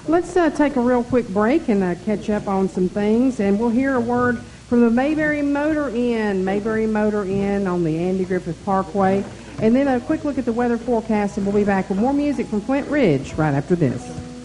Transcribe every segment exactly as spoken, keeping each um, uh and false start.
Let's uh, take a real quick break and uh, catch up on some things, and we'll hear a word from the Mayberry Motor Inn, Mayberry Motor Inn on the Andy Griffith Parkway, and then a quick look at the weather forecast, and we'll be back with more music from Flint Ridge right after this.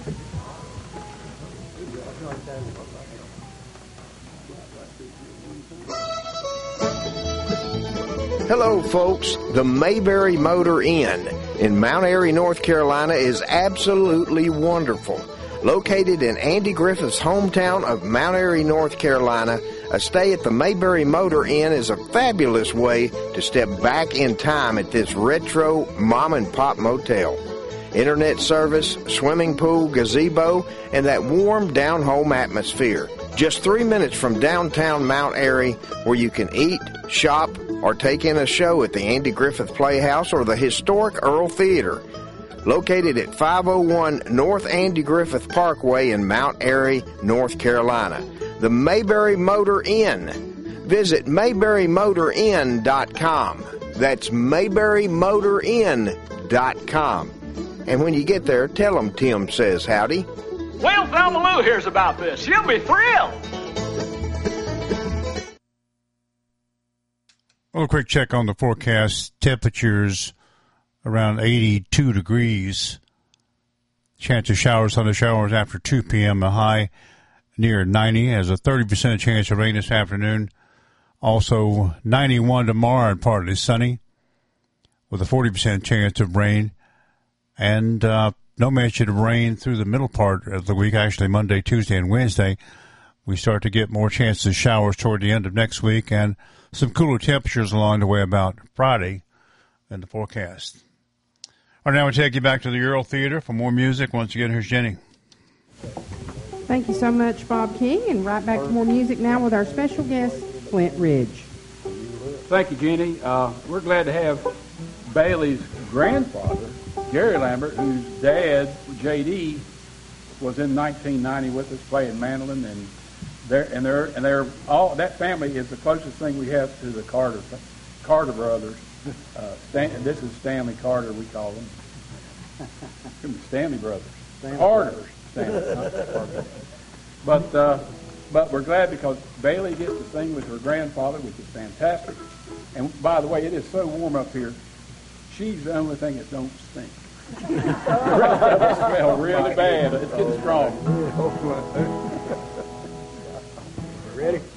Hello, folks. The Mayberry Motor Inn in Mount Airy, North Carolina is absolutely wonderful. Located in Andy Griffith's hometown of Mount Airy, North Carolina, a stay at the Mayberry Motor Inn is a fabulous way to step back in time at this retro mom-and-pop motel. Internet service, swimming pool, gazebo, and that warm down-home atmosphere. Just three minutes from downtown Mount Airy, where you can eat, shop, or take in a show at the Andy Griffith Playhouse or the historic Earl Theater. Located at five oh one North Andy Griffith Parkway in Mount Airy, North Carolina. The Mayberry Motor Inn. Visit mayberry motor inn dot com. That's mayberry motor inn dot com. And when you get there, tell them Tim says howdy. Well, Thelma Lou hears about this. She'll be thrilled. Well, a quick check on the forecast. Temperatures around eighty-two degrees. Chance of showers, thunder showers after two p.m. A high near ninety. Has a thirty percent chance of rain this afternoon. Also ninety-one tomorrow and partly sunny with a forty percent chance of rain. And uh, no mention of rain through the middle part of the week. Actually, Monday, Tuesday, and Wednesday. We start to get more chances of showers toward the end of next week and some cooler temperatures along the way about Friday in the forecast. All right, now we'll take you back to the Earl Theater for more music. Once again, here's Jenny. Thank you so much, Bob King. And right back to more music now with our special guest, Flint Ridge. Thank you, Jenny. Uh, we're glad to have Bailey's grandfather, Gary Lambert, whose dad, J D, was in nineteen ninety with us playing mandolin, and they're and they're and they're all that family is the closest thing we have to the Carter Carter brothers. Uh, Stan, this is Stanley Carter, we call them. Stanley brothers. Stanley Carter. Brothers. Stanley, not Carter. But uh, but we're glad because Bailey gets to sing with her grandfather, which is fantastic. And by the way, it is so warm up here. She's the only thing that don't stink. The rest of it smell really bad. It's getting strong. Ready?